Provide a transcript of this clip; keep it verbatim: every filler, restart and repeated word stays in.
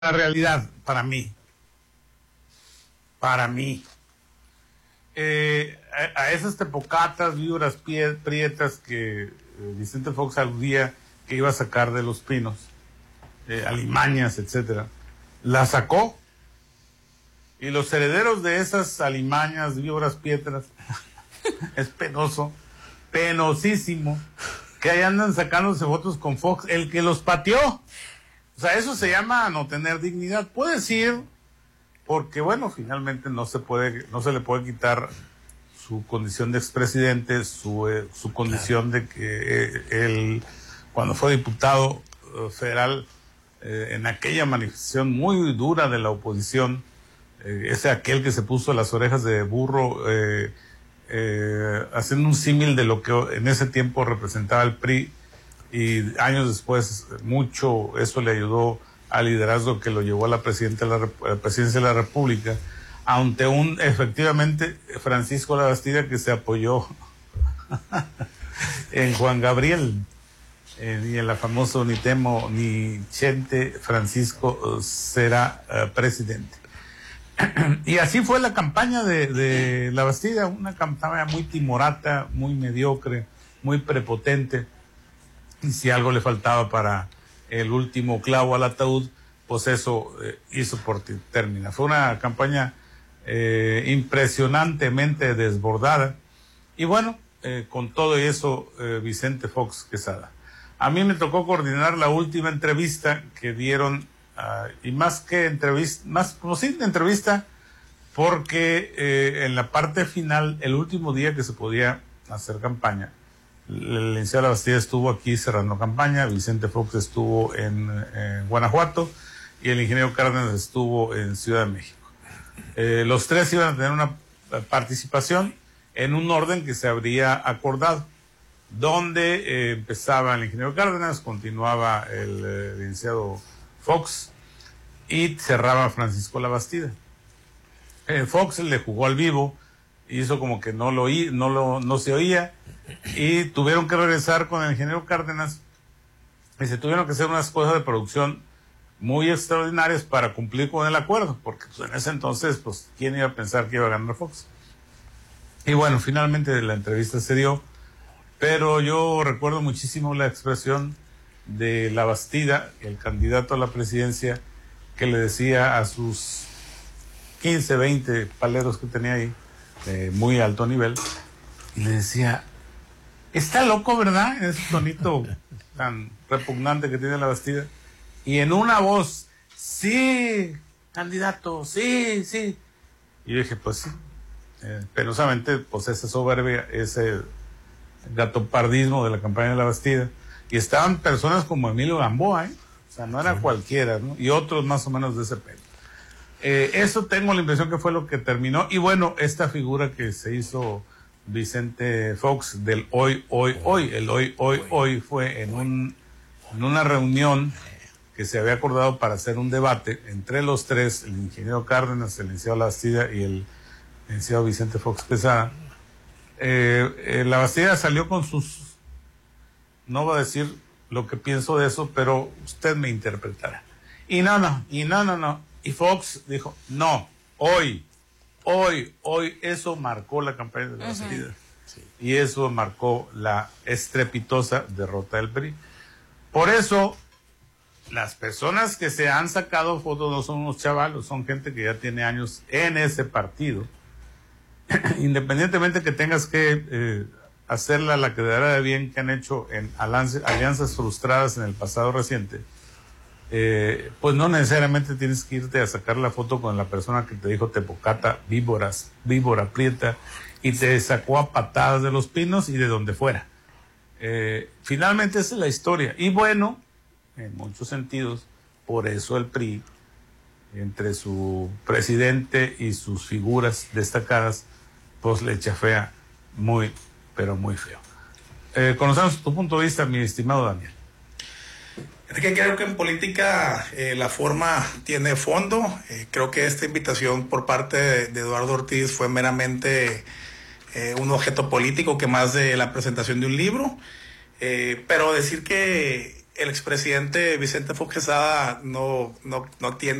La realidad, para mí, para mí, eh, a, a esas tepocatas, víboras pie, prietas que eh, Vicente Fox aludía que iba a sacar de Los Pinos, eh, alimañas, etcétera, la sacó, y los herederos de esas alimañas, víboras pietras, es penoso, penosísimo, que ahí andan sacándose fotos con Fox, el que los pateó. O sea, eso se llama no tener dignidad. Puedes ir, porque bueno, finalmente no se puede, no se le puede quitar su condición de expresidente, su, eh, su condición claro. de que eh, él, cuando fue diputado eh, federal, eh, en aquella manifestación muy dura de la oposición, eh, ese aquel que se puso las orejas de burro, eh, eh, haciendo un símil de lo que en ese tiempo representaba el P R I, y años después mucho eso le ayudó al liderazgo que lo llevó a la, presidenta de la, a la presidencia de la República, ante un efectivamente Francisco Labastida que se apoyó en Juan Gabriel, eh, ni en la famosa ni temo ni Chente Francisco uh, será uh, presidente. Y así fue la campaña de, de Labastida, una campaña muy timorata, muy mediocre, muy prepotente. Y si algo le faltaba para el último clavo al ataúd, pues eso eh, hizo por término. Fue una campaña eh, impresionantemente desbordada. Y bueno, eh, con todo eso, eh, Vicente Fox Quesada. A mí me tocó coordinar la última entrevista que dieron, uh, y más que entrevista, más como sí, entrevista, porque eh, en la parte final, el último día que se podía hacer campaña, el licenciado Labastida estuvo aquí cerrando campaña, Vicente Fox estuvo en, en Guanajuato y el ingeniero Cárdenas estuvo en Ciudad de México. Eh, los tres iban a tener una participación en un orden que se habría acordado, donde eh, empezaba el ingeniero Cárdenas, continuaba el eh, licenciado Fox y cerraba Francisco Labastida. Eh, Fox le jugó al vivo, hizo como que no lo oí, no lo no se oía, y tuvieron que regresar con el ingeniero Cárdenas y se tuvieron que hacer unas cosas de producción muy extraordinarias para cumplir con el acuerdo, porque pues, en ese entonces, pues, ¿quién iba a pensar que iba a ganar Fox? Y bueno, finalmente la entrevista se dio, pero yo recuerdo muchísimo la expresión de Labastida, el candidato a la presidencia, que le decía a sus quince, veinte paleros que tenía ahí, de muy alto nivel, y le decía: está loco, ¿verdad? En ese tonito tan repugnante que tiene Labastida. Y en una voz: sí, candidato, sí, sí. Y yo dije, pues sí. Eh, penosamente, pues esa soberbia, ese gatopardismo de la campaña de Labastida. Y estaban personas como Emilio Gamboa, ¿eh? O sea, no era sí. cualquiera, ¿no? Y otros más o menos de ese pelo. Eh, eso tengo la impresión que fue lo que terminó. Y bueno, esta figura que se hizo Vicente Fox del hoy, hoy, hoy, el hoy, hoy, hoy fue en, un, en una reunión que se había acordado para hacer un debate entre los tres, el ingeniero Cárdenas, el licenciado Labastida y el licenciado Vicente Fox Quesada. Eh, eh, Labastida salió con sus, no voy a decir lo que pienso de eso, pero usted me interpretará. Y no, no, y no, no, no. Y Fox dijo, no, hoy, hoy, hoy, eso marcó la campaña de Labastida. Uh-huh. Sí. Y eso marcó la estrepitosa derrota del P R I. Por eso, las personas que se han sacado fotos no son unos chavalos, son gente que ya tiene años en ese partido. Independientemente que tengas que eh, hacerla la quedadera de bien que han hecho en alianzas frustradas en el pasado reciente, Eh, pues no necesariamente tienes que irte a sacar la foto con la persona que te dijo tepocata, víboras, víbora prieta, y te sacó a patadas de Los Pinos y de donde fuera. Eh, finalmente esa es la historia. Y bueno, en muchos sentidos, por eso el P R I, entre su presidente y sus figuras destacadas, pues le chafea muy, pero muy feo. Eh, conocemos tu punto de vista, mi estimado Daniel. Es que creo que en política eh, la forma tiene fondo. Eh, creo que esta invitación por parte de, de Eduardo Ortiz fue meramente eh, un objeto político que más de la presentación de un libro. Eh, pero decir que el expresidente Vicente Fox Quesada no, no, no tiene